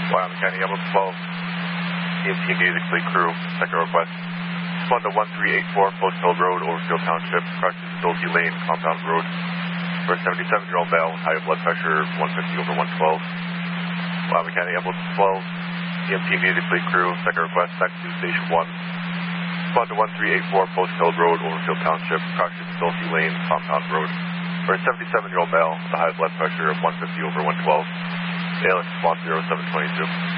Wyoming County Ambulance 12, EMT Music Fleet Crew, second request. Respond to 1384 Post Hill Road, Overfield Township, crosses Dulcie Lane, Compound Road, for a 77-year-old male with high blood pressure, 150/112. Wyoming County Ambulance 12, EMT Music Fleet Crew, second request, back to Station 1. Respond to 1384 Post Hill Road, Overfield Township, crosses Dulcie Lane, Compound Road, for a 77-year-old male with a high blood pressure of 150/112. ALS response 0722.